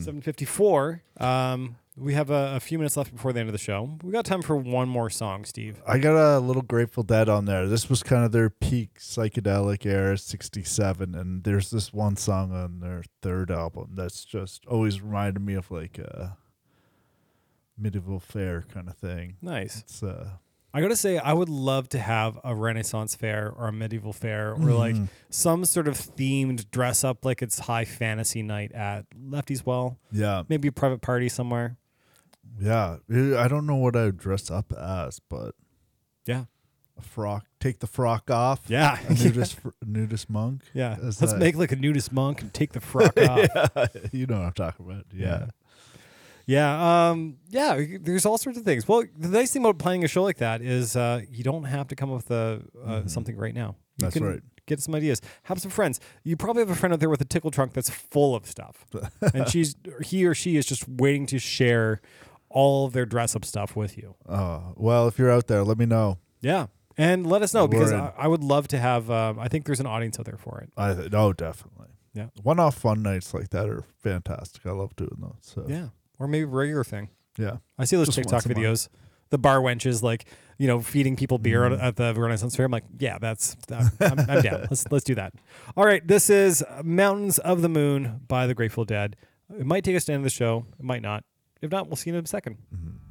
7:54. We have a few minutes left before the end of the show. We got time for one more song, Steve. I got a little Grateful Dead on there. This was kind of their peak psychedelic era, 67. And there's this one song on their third album that's just always reminded me of like a medieval fair kind of thing. Nice. It's I gotta say, I would love to have a Renaissance fair or a medieval fair or like some sort of themed dress up like it's high fantasy night at Lefty's Well. yeah. Maybe a private party somewhere. Yeah. I don't know what I would dress up as, but Yeah. a frock. Take the frock off. Yeah. A nudist monk. Yeah. Is Let's that- make like a nudist monk and take the frock off. Yeah, you know what I'm talking about. Yeah. Yeah. There's all sorts of things. Well, the nice thing about playing a show like that is you don't have to come up with something right now. You That's can right. Get some ideas. Have some friends. You probably have a friend out there with a tickle trunk that's full of stuff, and he or she is just waiting to share all of their dress up stuff with you. Well, if you're out there, let me know. Yeah, and let us know because We're in. I would love to have. I think there's an audience out there for it. Definitely. Yeah. One-off fun nights like that are fantastic. I love doing those. So Yeah, or maybe a regular thing. yeah. I see those Just TikTok once a month. videos. The bar wenches, like, feeding people beer at the Renaissance Fair. I'm like, yeah, I'm down. Let's do that. All right, this is Mountains of the Moon by the Grateful Dead. It might take us to the end of the show. It might not. If not, we'll see you in a second. Mm-hmm.